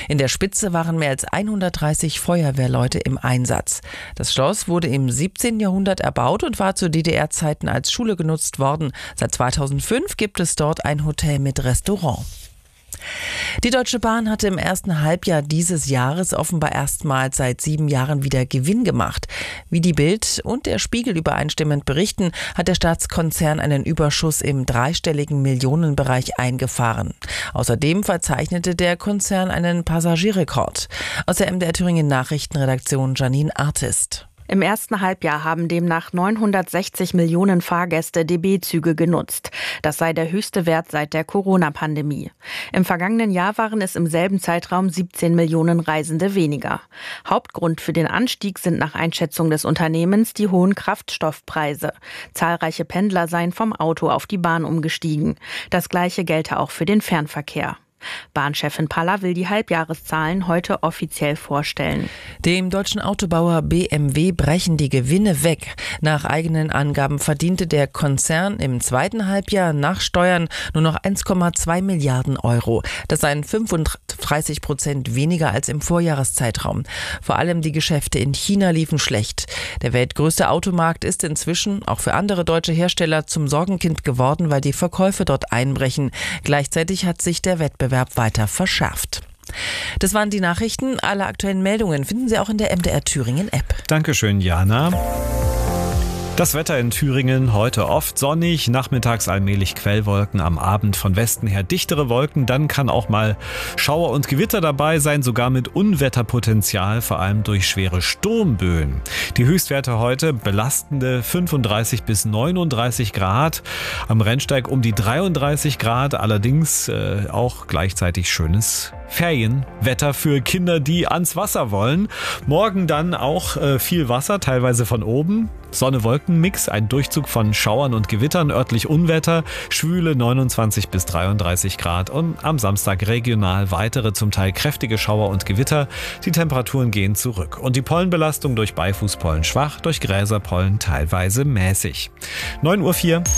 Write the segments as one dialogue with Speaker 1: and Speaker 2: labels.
Speaker 1: In der Spitze waren mehr als 130 Feuerwehrleute im Einsatz. Das Schloss wurde im 17. Jahrhundert erbaut und war zu DDR-Zeiten als Schule genutzt worden. Seit 2005 gibt es dort ein Hotel mit Restaurant. Die Deutsche Bahn hatte im ersten Halbjahr dieses Jahres offenbar erstmals seit 7 Jahren wieder Gewinn gemacht. Wie die Bild und der Spiegel übereinstimmend berichten, hat der Staatskonzern einen Überschuss im dreistelligen Millionenbereich eingefahren. Außerdem verzeichnete der Konzern einen Passagierrekord. Aus der MDR Thüringen Nachrichtenredaktion Janine Artist.
Speaker 2: Im ersten Halbjahr haben demnach 960 Millionen Fahrgäste DB-Züge genutzt. Das sei der höchste Wert seit der Corona-Pandemie. Im vergangenen Jahr waren es im selben Zeitraum 17 Millionen Reisende weniger. Hauptgrund für den Anstieg sind nach Einschätzung des Unternehmens die hohen Kraftstoffpreise. Zahlreiche Pendler seien vom Auto auf die Bahn umgestiegen. Das Gleiche gelte auch für den Fernverkehr. Bahnchefin Paller will die Halbjahreszahlen heute offiziell vorstellen.
Speaker 1: Dem deutschen Autobauer BMW brechen die Gewinne weg. Nach eigenen Angaben verdiente der Konzern im zweiten Halbjahr nach Steuern nur noch 1,2 Milliarden Euro. Das seien 35% weniger als im Vorjahreszeitraum. Vor allem die Geschäfte in China liefen schlecht. Der weltgrößte Automarkt ist inzwischen auch für andere deutsche Hersteller zum Sorgenkind geworden, weil die Verkäufe dort einbrechen. Gleichzeitig hat sich der Wettbewerb weiter verschärft. Das waren die Nachrichten. Alle aktuellen Meldungen finden Sie auch in der MDR Thüringen App.
Speaker 3: Dankeschön, Jana. Das Wetter in Thüringen heute oft sonnig, nachmittags allmählich Quellwolken, am Abend von Westen her dichtere Wolken, dann kann auch mal Schauer und Gewitter dabei sein, sogar mit Unwetterpotenzial, vor allem durch schwere Sturmböen. Die Höchstwerte heute belastende 35 bis 39 Grad, am Rennsteig um die 33 Grad, allerdings auch gleichzeitig schönes Ferienwetter für Kinder, die ans Wasser wollen. Morgen dann auch viel Wasser, teilweise von oben. Sonne-Wolken-Mix, ein Durchzug von Schauern und Gewittern, örtlich Unwetter, schwüle 29 bis 33 Grad und am Samstag regional weitere, zum Teil kräftige Schauer und Gewitter. Die Temperaturen gehen zurück und die Pollenbelastung durch Beifußpollen schwach, durch Gräserpollen teilweise mäßig. 9:04 Uhr.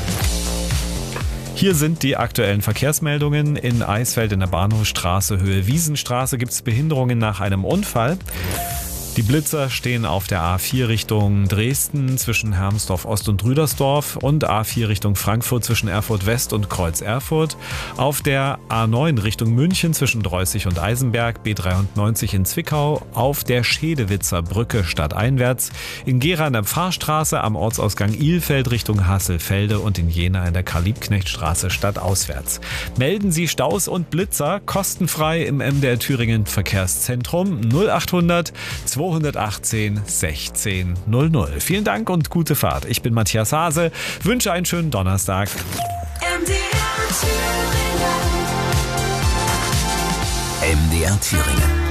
Speaker 3: Hier sind die aktuellen Verkehrsmeldungen. In Eisfeld in der Bahnhofstraße Höhe Wiesenstraße gibt es Behinderungen nach einem Unfall. Die Blitzer stehen auf der A4 Richtung Dresden zwischen Hermsdorf Ost und Rüdersdorf und A4 Richtung Frankfurt zwischen Erfurt West und Kreuz Erfurt. Auf der A9 Richtung München zwischen Dreußig und Eisenberg, B93 in Zwickau, auf der Schedewitzer Brücke stadteinwärts, in Gera in der Pfarrstraße am Ortsausgang Ilfeld Richtung Hasselfelde und in Jena in der Karl-Liebknecht-Straße stadtauswärts. Melden Sie Staus und Blitzer kostenfrei im MDR Thüringen Verkehrszentrum 0800 218 16 00. Vielen Dank und gute Fahrt. Ich bin Matthias Hase, wünsche einen schönen Donnerstag.
Speaker 4: MDR Thüringen.